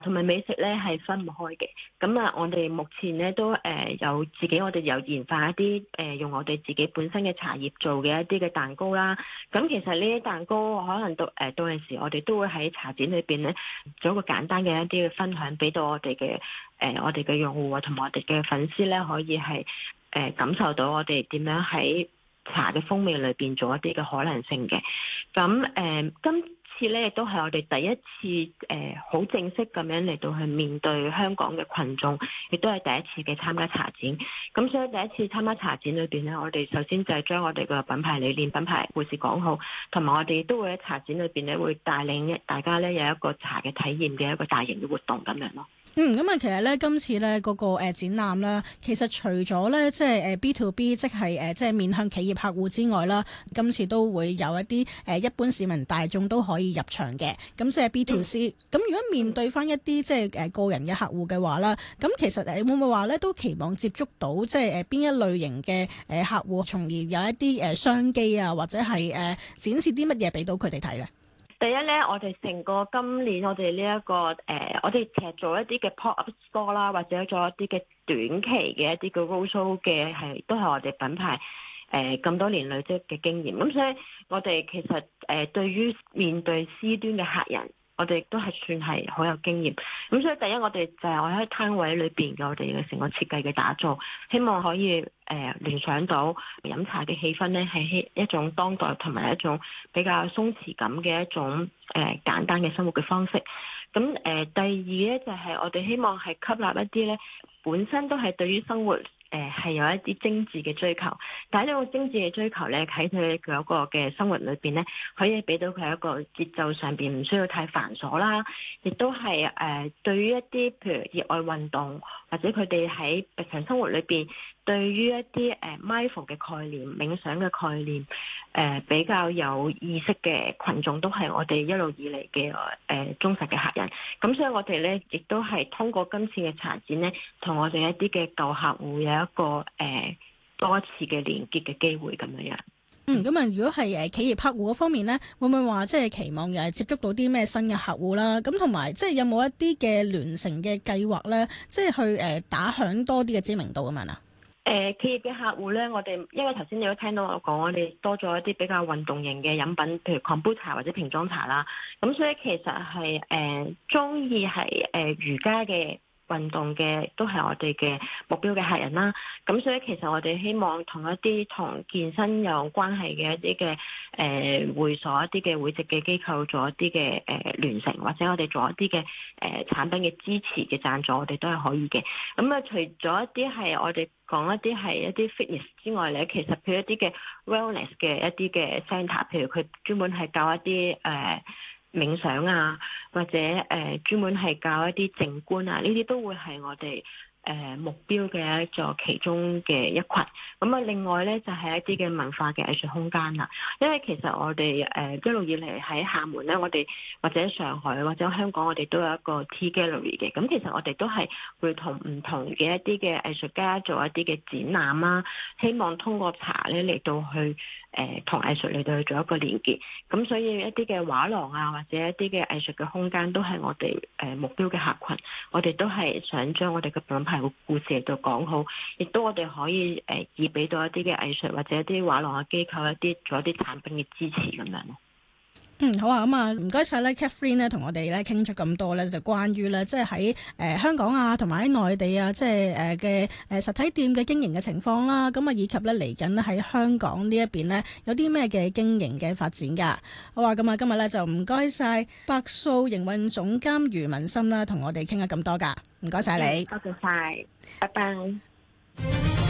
同埋美食咧係分唔開嘅。咁啊，我哋目前咧都有自己，我哋有研發一啲用我哋自己本身嘅茶葉做嘅一啲嘅蛋糕啦。咁其實呢啲蛋糕可能到陣時，我哋都會喺茶展裏邊咧做一個簡單嘅一啲嘅分享，俾到我哋嘅用戶啊，同埋我哋嘅粉絲咧，可以係感受到我哋點樣喺茶嘅風味裏邊做一啲嘅可能性嘅。咁今次咧亦都係我哋第一次好正式咁樣嚟到去面對香港嘅群眾，亦都係第一次嘅參加茶展。咁所以第一次參加茶展裏邊咧，我哋首先就係將我哋嘅品牌理念、品牌故事講好，同埋我哋都會喺茶展裏邊咧會帶領大家咧有一個茶嘅體驗嘅一個大型嘅活動咁樣咯。 咁啊，其實咧今次咧嗰個展覽啦，其實除咗咧即係B to B，即係即係面向企業客戶之外啦，今次都會有一啲一般市民大眾都可以入場嘅。咁即係 B to C。咁如果面對翻一啲即係個人嘅客戶嘅話啦，咁其實你會唔會話咧都期望接觸到即係邊一類型嘅客戶，從而有一啲商機啊，或者係展示啲乜嘢俾到佢哋睇咧？ 第一咧，我哋成個今年我哋呢一個我哋其實做一啲嘅 pop up store 啦，或者做一啲嘅短期嘅一啲嘅 roadshow 嘅都係我哋品牌咁多年累積嘅經驗。咁所以我哋其實對於面對 C 端嘅客人，我哋都係算係好有經驗。咁所以第一，我哋就係我喺攤位裏邊嘅我哋嘅成個設計嘅打造，希望可以聯想到飲茶嘅氣氛咧係一種當代同埋一種比較鬆弛感嘅一種簡單嘅生活嘅方式。咁第二咧就係我哋希望係吸納一啲咧本身都係對於生活係有一啲精緻嘅追求，但係呢個精緻嘅追求咧喺佢嗰個嘅生活裏邊咧，可以俾到佢一個節奏上邊唔需要太繁瑣啦，亦都係對於一啲譬如熱愛運動或者佢哋喺日常生活裏邊對於一啲mindful 嘅概念、冥想嘅概念比較有意識嘅群眾，都係我哋一路以嚟嘅忠實嘅客人。咁所以我哋咧亦都係通過今次嘅茶展咧，同我哋一啲嘅舊客戶有一個多一次嘅連結嘅機會咁樣樣。 咁啊，如果係企業客戶嗰方面咧，會唔會話即係期望又係接觸到啲咩新嘅客戶啦？咁同埋即係有冇一啲嘅聯乘嘅計劃咧，即係去打響多啲嘅知名度咁樣啊？ 企業嘅客戶咧，我哋因為頭先你都聽到我講，我哋多咗一啲比較運動型嘅飲品，譬如 kombucha 或者瓶裝茶啦。咁所以其實係中意係瑜伽嘅運動嘅都係我哋嘅目標嘅客人啦。咁所以其實我哋希望同一啲同健身有關係嘅一啲嘅會所、一啲嘅會籍嘅機構做一啲嘅聯乘，或者我哋做一啲嘅產品嘅支持嘅贊助，我哋都係可以嘅。咁啊，除咗一啲係我哋講一啲係一啲 fitness 之外咧，其實譬如一啲嘅 wellness 嘅一啲嘅 centre，譬如佢專門係教一啲冥想啊，或者專門係教一啲靜觀啊，呢啲都會係我哋目標嘅一座其中嘅一群。咁啊，另外咧就係一啲嘅文化嘅藝術空間啦。因為其實我哋一路以嚟喺廈門咧，我哋或者上海或者香港，我哋都有一個 Tea Gallery 嘅。咁其實我哋都係會同唔同嘅一啲嘅藝術家做一啲嘅展覽啦，希望通過茶咧嚟到去同藝術嚟到去做一個連結。咁所以一啲嘅畫廊啊，或者一啲嘅藝術嘅空間都係我哋目標嘅客群。我哋都係想將我哋嘅品牌個故事嚟到講好，亦都我哋可以以俾到一啲嘅藝術或者一啲畫廊嘅機構做一啲產品嘅支持咁樣咯。 好啊，咁啊，唔該晒咧 Catherine 咧，同我哋咧傾咗咁多咧，就關於咧，即係喺香港啊，同埋喺內地啊，即係嘅實體店嘅經營嘅情況啦，咁啊，以及咧嚟緊咧喺香港呢一邊咧，有啲咩嘅經營嘅發展噶。好啊，咁啊，今日咧就唔該晒百素營運總監余文心啦，同我哋傾咗咁多噶，唔該晒你， 多謝晒，拜拜。